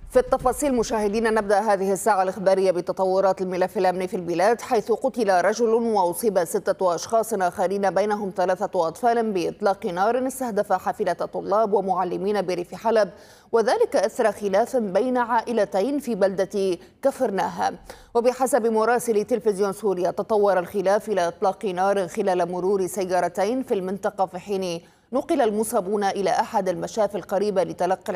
في التفاصيل مشاهدينا، نبدأ هذه الساعة الإخبارية بتطورات الملف الأمني في البلاد، حيث قتل رجل وأصيب 6 أشخاص آخرين بينهم 3 أطفال بإطلاق نار استهدف حافلة طلاب ومعلمين بريف حلب، وذلك أثر خلاف بين عائلتين في بلدة كفرناها. وبحسب مراسل تلفزيون سوريا، تطور الخلاف إلى إطلاق نار خلال مرور سيارتين في المنطقة، في حين نقل المصابون إلى أحد المشافي القريبة لتلقي